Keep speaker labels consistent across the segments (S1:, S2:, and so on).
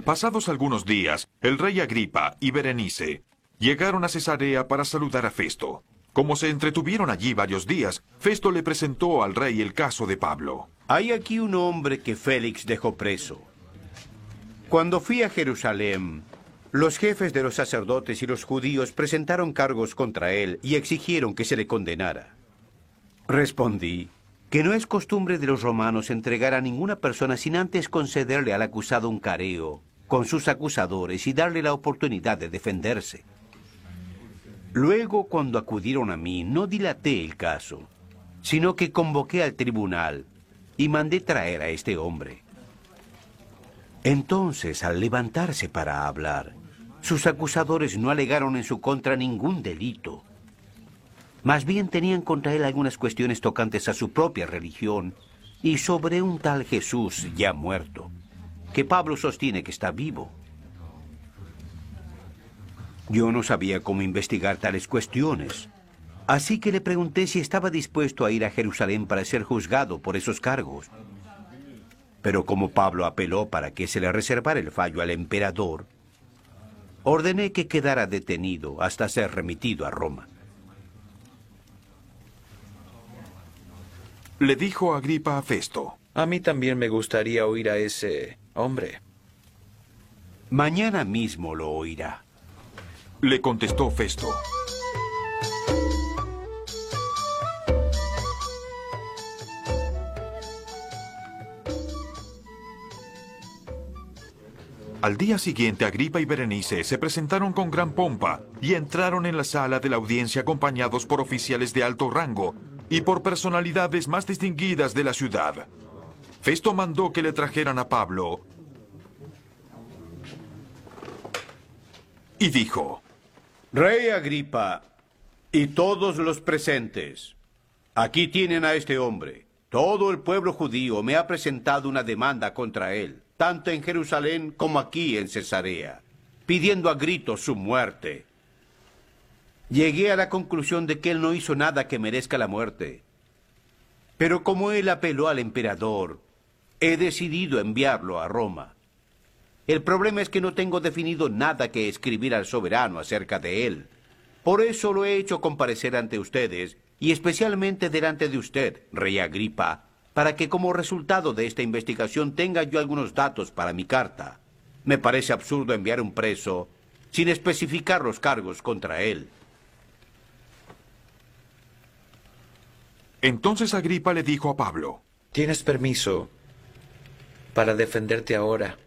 S1: Pasados algunos días, el rey Agripa y Berenice llegaron a Cesarea para saludar a Festo. Como se entretuvieron allí varios días, Festo le presentó al rey el caso de Pablo.
S2: Hay aquí un hombre que Félix dejó preso. Cuando fui a Jerusalén, los jefes de los sacerdotes y los judíos presentaron cargos contra él y exigieron que se le condenara. Respondí que no es costumbre de los romanos entregar a ninguna persona sin antes concederle al acusado un careo con sus acusadores y darle la oportunidad de defenderse. Luego, cuando acudieron a mí, no dilaté el caso, sino que convoqué al tribunal y mandé traer a este hombre. Entonces, al levantarse para hablar, sus acusadores no alegaron en su contra ningún delito. Más bien tenían contra él algunas cuestiones tocantes a su propia religión y sobre un tal Jesús ya muerto, que Pablo sostiene que está vivo. Yo no sabía cómo investigar tales cuestiones, así que le pregunté si estaba dispuesto a ir a Jerusalén para ser juzgado por esos cargos. Pero como Pablo apeló para que se le reservara el fallo al emperador, ordené que quedara detenido hasta ser remitido a Roma.
S1: Le dijo Agripa a Festo:
S3: A mí también me gustaría oír a ese hombre.
S2: Mañana mismo lo oirá.
S1: Le contestó Festo. Al día siguiente, Agripa y Berenice se presentaron con gran pompa y entraron en la sala de la audiencia acompañados por oficiales de alto rango y por personalidades más distinguidas de la ciudad. Festo mandó que le trajeran a Pablo y dijo:
S2: Rey Agripa y todos los presentes, aquí tienen a este hombre. Todo el pueblo judío me ha presentado una demanda contra él, tanto en Jerusalén como aquí en Cesarea, pidiendo a gritos su muerte. Llegué a la conclusión de que él no hizo nada que merezca la muerte. Pero como él apeló al emperador, he decidido enviarlo a Roma. El problema es que no tengo definido nada que escribir al soberano acerca de él. Por eso lo he hecho comparecer ante ustedes, y especialmente delante de usted, rey Agripa, para que como resultado de esta investigación tenga yo algunos datos para mi carta. Me parece absurdo enviar un preso sin especificar los cargos contra él.
S1: Entonces Agripa le dijo a Pablo:
S3: ¿Tienes permiso para defenderte ahora?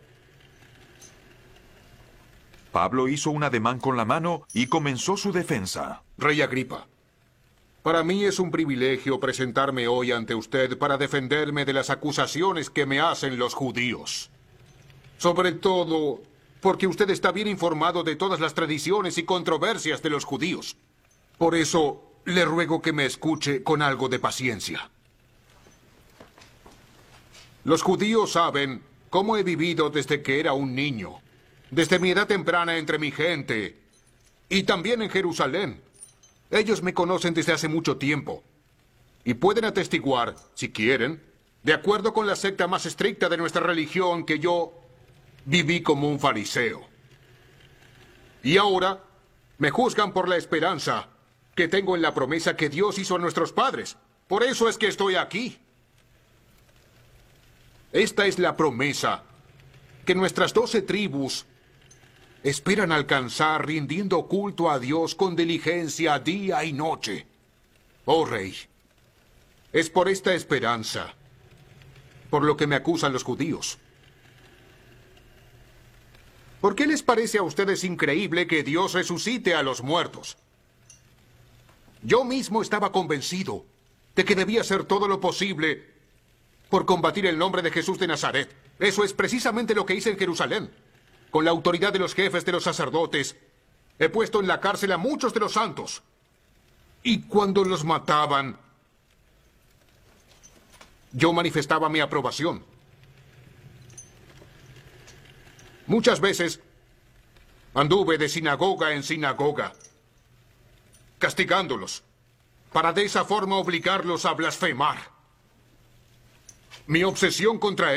S1: Pablo hizo un ademán con la mano y comenzó su defensa.
S4: Rey Agripa, para mí es un privilegio presentarme hoy ante usted para defenderme de las acusaciones que me hacen los judíos. Sobre todo porque usted está bien informado de todas las tradiciones y controversias de los judíos. Por eso le ruego que me escuche con algo de paciencia. Los judíos saben cómo he vivido desde que era un niño, desde mi edad temprana entre mi gente y también en Jerusalén. Ellos me conocen desde hace mucho tiempo y pueden atestiguar, si quieren, de acuerdo con la secta más estricta de nuestra religión, que yo viví como un fariseo. Y ahora me juzgan por la esperanza que tengo en la promesa que Dios hizo a nuestros padres. Por eso es que estoy aquí. Esta es la promesa que nuestras 12 tribus esperan alcanzar rindiendo culto a Dios con diligencia día y noche. Oh Rey, es por esta esperanza por lo que me acusan los judíos. ¿Por qué les parece a ustedes increíble que Dios resucite a los muertos? Yo mismo estaba convencido de que debía hacer todo lo posible por combatir el nombre de Jesús de Nazaret. Eso es precisamente lo que hice en Jerusalén. Con la autoridad de los jefes de los sacerdotes, he puesto en la cárcel a muchos de los santos. Y cuando los mataban, yo manifestaba mi aprobación. Muchas veces anduve de sinagoga en sinagoga, castigándolos, para de esa forma obligarlos a blasfemar. Mi obsesión contra